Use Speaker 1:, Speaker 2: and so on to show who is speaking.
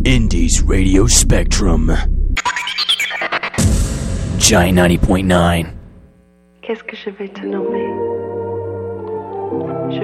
Speaker 1: Indies Radio Spectrum. Giant 90.9.
Speaker 2: Qu'est-ce que je vais te nommer? Je